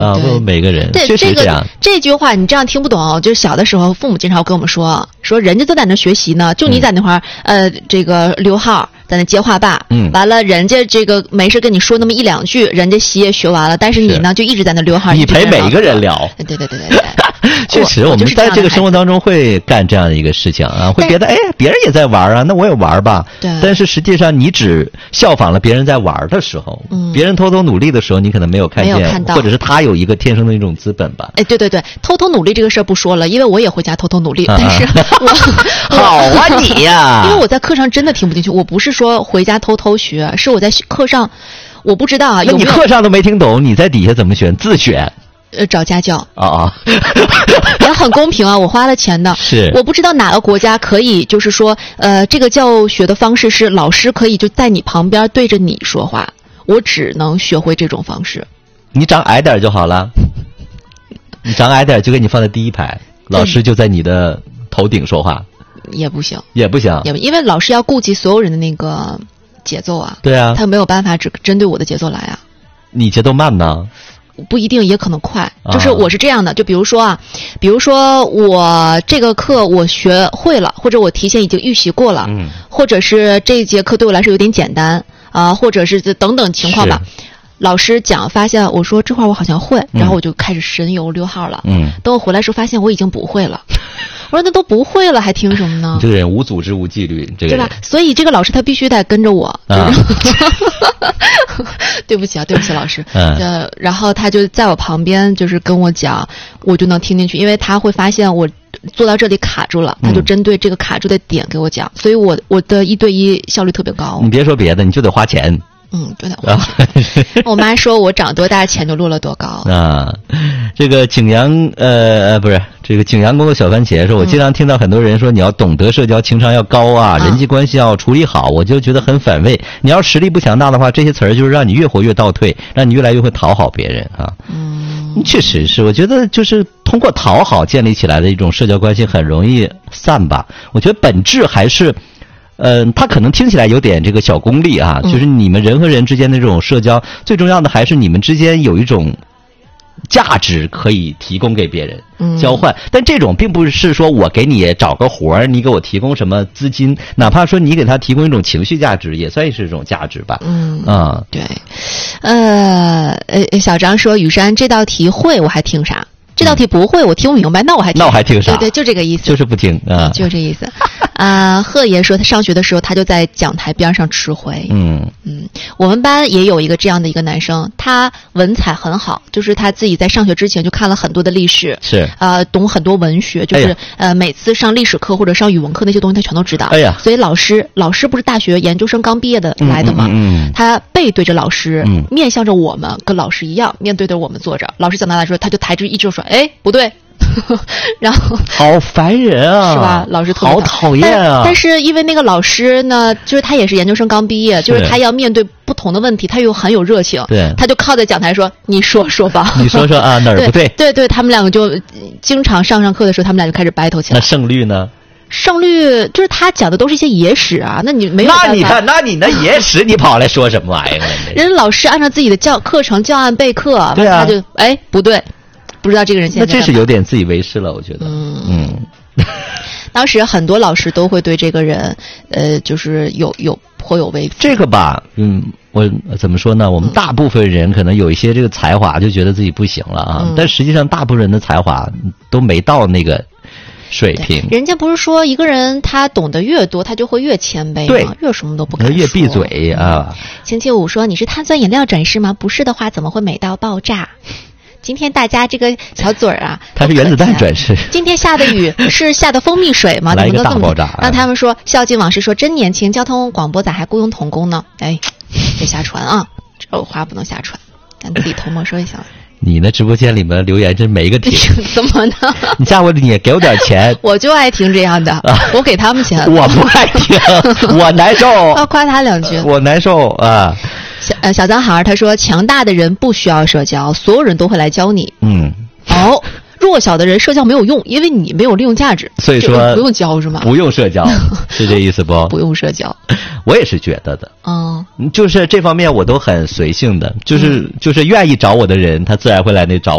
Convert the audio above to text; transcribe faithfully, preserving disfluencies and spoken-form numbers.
啊，问问每个人， 对， 确实这样。 这个这句话你这样听不懂，就是小的时候父母经常跟我们说，说人家都在那学习呢，就你在那块儿、嗯、呃这个溜号，在那接话罢， 嗯， 完了人家这个没事跟你说那么一两句，人家习也学完了，但是你呢就一直在那溜号， 你陪每个人聊， 对对对对对。 确实，我们在这个生活当中会干这样的一个事情啊，会觉得哎，别人也在玩啊，那我也玩吧。 对。 但是实际上，你只效仿了别人在玩的时候，嗯，别人偷偷努力的时候，你可能没有看见， 没有看到， 或者是他有一个天生的一种资本吧。 哎，对对对，偷偷努力这个事儿不说了，因为我也回家偷偷努力，啊、但是我好啊你呀， 因为我在课上真的听不进去，我不是说回家偷偷学，是我在课上，我不知道啊，有没有，你课上都没听懂，你在底下怎么选？自选。 呃，找家教啊啊， 也很公平啊！我花了钱的， 是我不知道哪个国家可以，就是说，呃，这个教学的方式是老师可以就在你旁边对着你说话，我只能学会这种方式。 你长矮点就好了，你长矮点就给你放在第一排，老师就在你的头顶说话， 也不行， 也不行， 也因为老师要顾及所有人的那个节奏啊。 对啊， 他没有办法只针对我的节奏来啊。 你节奏慢呢？ 不一定，也可能快。就是我是这样的，就比如说啊，比如说我这个课我学会了，或者我提前已经预习过了， 嗯， 或者是这一节课对我来说有点简单啊、呃，或者是等等情况吧。老师讲，发现我说这块我好像会，然后我就开始神游溜号了。 嗯， 等我回来时候，发现我已经不会了。我说那都不会了，还听什么呢？ 这个人无组织无纪律，这个人对吧？所以这个老师他必须得跟着我。 啊、 对不起啊，对不起老师。嗯。呃，然后他就在我旁边，就是跟我讲，我就能听进去，因为他会发现我做到这里卡住了，他就针对这个卡住的点给我讲，嗯、所以我我的一对一效率特别高。 你别说别的，你就得花钱。 嗯，对的。我妈说我长多大钱就落了多高啊！这个景阳呃呃不是这个景阳宫的小番茄说，我经常听到很多人说你要懂得社交，情商要高啊，人际关系要处理好，我就觉得很反胃。你要实力不强大的话，这些词儿就是让你越活越倒退，让你越来越会讨好别人啊。 嗯， 确实是，我觉得就是通过讨好建立起来的一种社交关系很容易散吧。我觉得本质还是。嗯、呃，他可能听起来有点这个小功利啊，就是你们人和人之间的这种社交，嗯、最重要的还是你们之间有一种价值可以提供给别人，嗯、交换。但这种并不是说我给你找个活儿，你给我提供什么资金，哪怕说你给他提供一种情绪价值，也算是一种价值吧。 嗯啊， 对，呃呃，小张说雨山这道题会，我还听啥？这道题不会，我听不明白，那我还听那我还听啥？ 对对，就这个意思， 就是不听啊， 就这意思。啊、呃，贺爷说他上学的时候，他就在讲台边上吃灰。 嗯嗯，我们班也有一个这样的一个男生，他文采很好，就是他自己在上学之前就看了很多的历史， 是啊、呃，懂很多文学，就是、哎、呃每次上历史课或者上语文课那些东西他全都知道。 哎呀， 所以老师老师不是大学研究生刚毕业的来的吗？ 嗯, 嗯, 嗯他背对着老师， 嗯， 面向着我们，跟老师一样面对着我们坐着。老师讲到来说，他就抬着一只手说：“哎，不对。”然后好烦人啊， 是吧？老师好讨厌啊！ 但是因为那个老师呢，就是他也是研究生刚毕业，就是他要面对不同的问题，他又很有热情， 对， 他就靠在讲台说：“你说说吧， 你说说啊，哪儿不对？” 对 对, 对，他们两个就经常上上课的时候，他们俩就开始 battle 起来。 那胜率呢？ 胜率就是他讲的都是一些野史啊，那你没有办法。 那你看，那你那野史，你跑来说什么玩意儿？ 人老师按照自己的教课程教案备课， 对啊， 他就哎不对。不知道这个人现在那这是有点自以为是了，我觉得。 嗯嗯， 当时很多老师都会对这个人，呃，就是有有颇有微词。 这个吧，嗯，我怎么说呢？我们大部分人可能有一些这个才华，就觉得自己不行了啊。嗯、但实际上，大部分人的才华都没到那个水平。 人家不是说一个人他懂得越多，他就会越谦卑吗？ 对， 越什么都不敢说， 越闭嘴啊。 星期五说：“你是碳酸饮料展示吗？不是的话，怎么会美到爆炸？”今天大家这个小嘴儿啊， 它是原子弹转世。 今天下的雨是下的蜂蜜水吗？ 来一个大爆炸。 让他们说孝敬往事说真年轻，交通广播咋还雇佣童工呢？哎，别瞎传啊，这话不能瞎传。咱自己偷摸说一下。 你那直播间里面留言真没个停。 怎么呢？ 你下回你给我点钱。 我就爱听这样的，啊、我给他们钱。 我不爱听，我难受。 要夸他两句。 我难受啊。 小呃小男孩他说，强大的人不需要社交，所有人都会来教你。 嗯。 哦，弱小的人社交没有用，因为你没有利用价值。 所以说不用教是吗？ 不用社交，是这意思不？ 不用社交， 我也是觉得的。 嗯， 就是这方面我都很随性的，就是、嗯、就是愿意找我的人，他自然会来那找我。